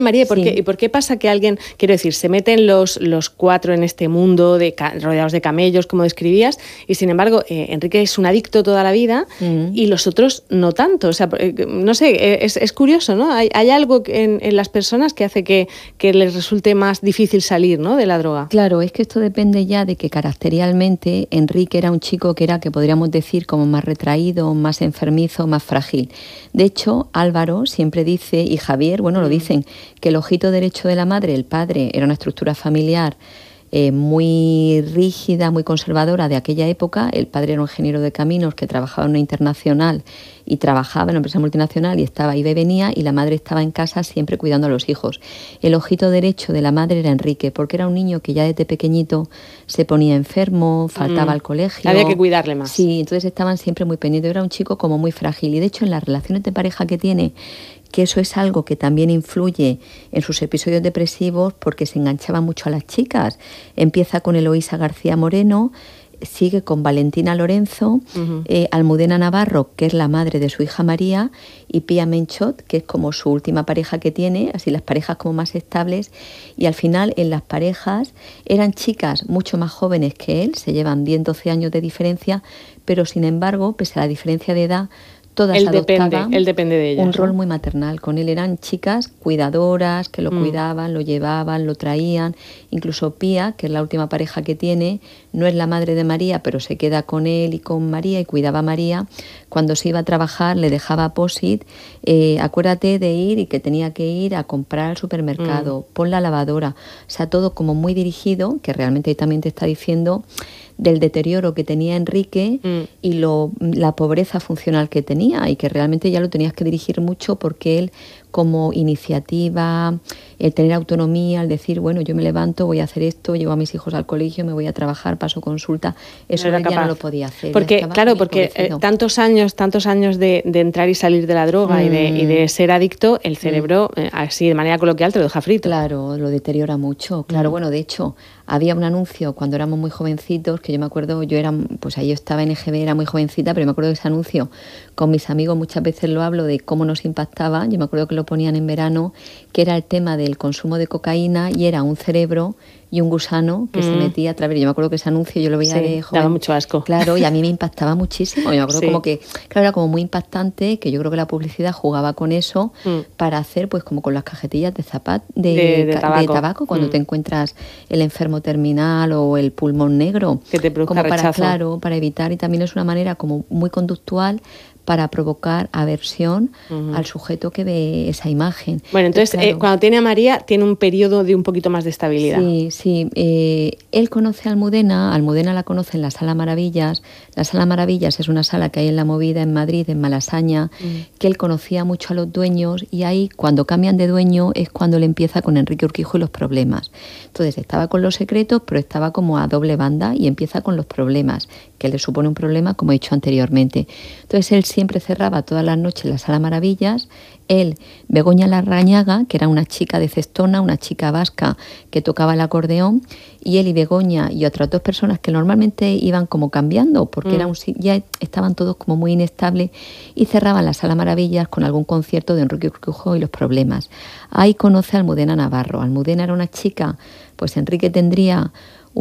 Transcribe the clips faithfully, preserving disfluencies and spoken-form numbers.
María, ¿por Sí. qué, ¿y por qué pasa que alguien, quiero decir, se meten los, los cuatro en este mundo de ca- rodeados de camellos, como describías, y sin embargo, eh, Enrique es un adicto toda la vida Mm. y los otros no tanto? O sea, eh, no sé, eh, es, es curioso, ¿no? Hay, hay algo en, en las personas que hace que, que les resulte más difícil salir, ¿no?, de la droga. Claro, es que esto depende ya de que caracterialmente Enrique era un chico que era, que podríamos decir, como más retraído, más enfermizo, más frágil. De hecho, Álvaro siempre dice, y Javier, bueno, lo dicen, que el ojito derecho de la madre, el padre, era una estructura familiar eh, muy rígida, muy conservadora de aquella época. El padre era un ingeniero de caminos que trabajaba en una internacional y trabajaba en una empresa multinacional y estaba iba y venía, y la madre estaba en casa siempre cuidando a los hijos. El ojito derecho de la madre era Enrique, porque era un niño que ya desde pequeñito se ponía enfermo, faltaba Mm. al colegio. Había que cuidarle más. Sí, entonces estaban siempre muy pendientes. Era un chico como muy frágil, y de hecho en las relaciones de pareja que tiene, que eso es algo que también influye en sus episodios depresivos, porque se enganchaba mucho a las chicas. Empieza con Eloísa García Moreno, sigue con Valentina Lorenzo, Ujú. eh, Almudena Navarro, que es la madre de su hija María, y Pía Menchot, que es como su última pareja que tiene, así las parejas como más estables. Y al final en las parejas eran chicas mucho más jóvenes que él, se llevan diez, doce años de diferencia, pero sin embargo, pese a la diferencia de edad, todas Él depende, adoptaban él depende de ellas, un rol ¿no? muy maternal. Con él eran chicas cuidadoras, que lo Mm. cuidaban, lo llevaban, lo traían. Incluso Pía, que es la última pareja que tiene, no es la madre de María, pero se queda con él y con María y cuidaba a María. Cuando se iba a trabajar le dejaba post-it, eh, acuérdate de ir, y que tenía que ir a comprar al supermercado, Mm. pon la lavadora. O sea, todo como muy dirigido, que realmente también te está diciendo del deterioro que tenía Enrique Mm. y lo, la pobreza funcional que tenía, y que realmente ya lo tenías que dirigir mucho, porque él, como iniciativa, el tener autonomía, el decir, bueno, yo me levanto, voy a hacer esto, llevo a mis hijos al colegio, me voy a trabajar, paso consulta, eso No era él ya capaz. no lo podía hacer. ya Porque, estaba claro, muy porque eh, empobrecido. tantos años, tantos años de, de entrar y salir de la droga y, de, y de Mm. ser adicto, el cerebro, eh, así de manera coloquial, te lo deja frito. Claro, lo deteriora mucho. Claro, Mm. bueno, de hecho, había un anuncio cuando éramos muy jovencitos, que yo me acuerdo, yo era, pues ahí yo estaba en E G B, era muy jovencita, pero me acuerdo de ese anuncio, con mis amigos muchas veces lo hablo, de cómo nos impactaba. Yo me acuerdo que lo ponían en verano, que era el tema del consumo de cocaína, y era un cerebro y un gusano que se Mm. metía a través. Yo me acuerdo que ese anuncio yo lo veía Sí, de joven. daba mucho asco. Claro, y a mí me impactaba muchísimo. Yo me acuerdo Sí. como que, claro, era como muy impactante, que yo creo que la publicidad jugaba con eso Mm. para hacer, pues como con las cajetillas de zapat, de, De- de ca- tabaco. tabaco, cuando Mm. te encuentras el enfermo terminal o el pulmón negro. Que te produzca como para, rechazo. claro, para evitar, y también es una manera como muy conductual para provocar aversión Ujú. al sujeto que ve esa imagen. Bueno, entonces, claro, eh, cuando tiene a María, tiene un periodo de un poquito más de estabilidad. Sí, sí. Eh, él conoce a Almudena, Almudena la conoce en la Sala Maravillas. La Sala Maravillas es una sala que hay en La Movida, en Madrid, en Malasaña, Mm. que él conocía mucho a los dueños, y ahí, cuando cambian de dueño, es cuando él empieza con Enrique Urquijo y los problemas. Entonces, estaba con los secretos, pero estaba como a doble banda, y empieza con los problemas, que le supone un problema, como he dicho anteriormente. Entonces, él siempre cerraba todas las noches la Sala Maravillas. Él, Begoña Larrañaga, que era una chica de Cestona, una chica vasca que tocaba el acordeón, y él y Begoña y otras dos personas que normalmente iban como cambiando, porque Mm. era un, si- ya estaban todos como muy inestables, y cerraban la Sala Maravillas con algún concierto de Enrique Urquijo y los problemas. Ahí conoce a Almudena Navarro. Almudena era una chica, pues Enrique tendría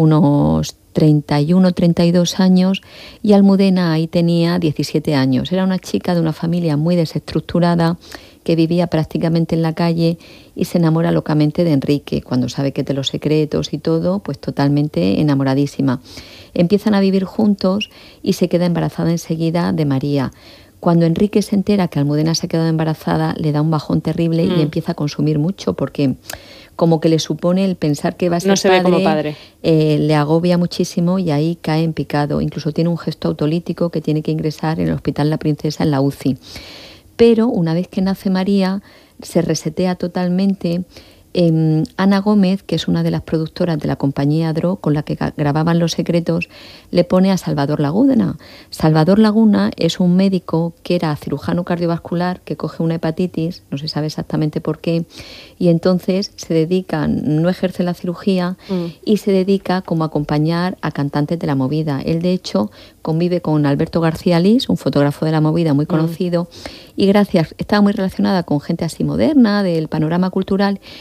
unos treinta y uno, treinta y dos años, y Almudena ahí tenía diecisiete años. Era una chica de una familia muy desestructurada, que vivía prácticamente en la calle, y se enamora locamente de Enrique. Cuando sabe que de los secretos y todo, pues totalmente enamoradísima. Empiezan a vivir juntos y se queda embarazada enseguida de María. Cuando Enrique se entera que Almudena se ha quedado embarazada, le da un bajón terrible Mm. y empieza a consumir mucho, porque como que le supone el pensar que va a ser No se ve como padre. eh, le agobia muchísimo, y ahí cae en picado. Incluso tiene un gesto autolítico que tiene que ingresar en el Hospital La Princesa, en la U C I. Pero una vez que nace María, se resetea totalmente, Eh, Ana Gómez, que es una de las productoras de la compañía Dro, con la que grababan Los Secretos, le pone a Salvador Laguna. Salvador Laguna es un médico que era cirujano cardiovascular, que coge una hepatitis, no se sabe exactamente por qué, y entonces se dedica, no ejerce la cirugía mm. y se dedica como a acompañar a cantantes de la movida. Él, de hecho, convive con Alberto García Lys, un fotógrafo de la movida muy conocido, mm. y gracias, estaba muy relacionada con gente así moderna, del panorama cultural,